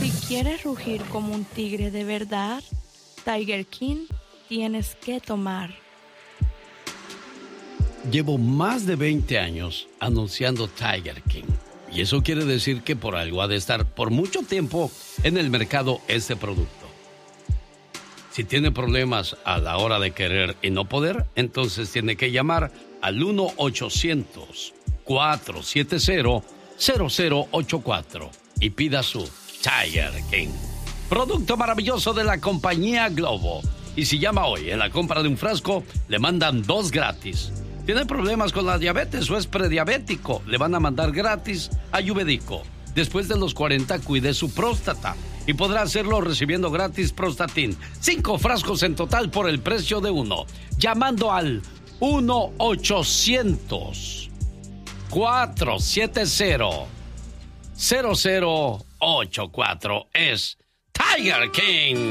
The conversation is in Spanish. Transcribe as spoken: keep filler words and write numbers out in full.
Si quieres rugir como un tigre de verdad, Tiger King tienes que tomar. Llevo más de veinte años anunciando Tiger King. Y eso quiere decir que por algo ha de estar por mucho tiempo en el mercado este producto. Si tiene problemas a la hora de querer y no poder, entonces tiene que llamar al uno ochocientos, cuatro siete cero, cero cero ocho cuatro y pida su Tiger King. Producto maravilloso de la compañía Globo. Y si llama hoy en la compra de un frasco, le mandan dos gratis. ¿Tiene problemas con la diabetes o es prediabético? Le van a mandar gratis Ayurvédico. Después de los cuarenta, cuide su próstata y podrá hacerlo recibiendo gratis Prostatin. Cinco frascos en total por el precio de uno. Llamando al uno ochocientos, cuatro siete cero, cero cero ocho cuatro. Es Tiger King.